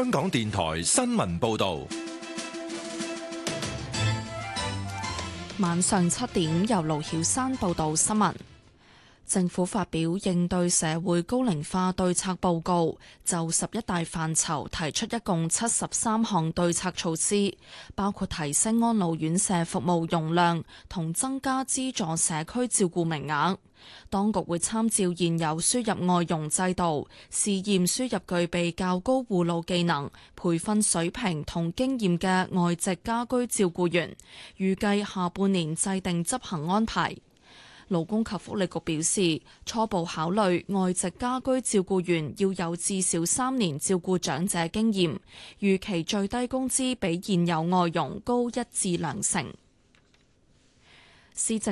香港電台新聞報道。 晚上7點，由盧曉山報道新聞。政府發表應對社會高齡化對策報告，就11大範疇提出一共73項對策措施，包括提升安老院舍服務容量同增加資助社區照顧名額。當局會參照現有輸入外傭制度，試驗輸入具備較高護老技能、培訓水平同經驗嘅外籍家居照顧員，預計下半年制定執行安排。勞工及福利局表示，初步考慮外籍家居照顧員要有至少3年照顧長者經驗，預期最低工資比現有外傭高1至2成。施政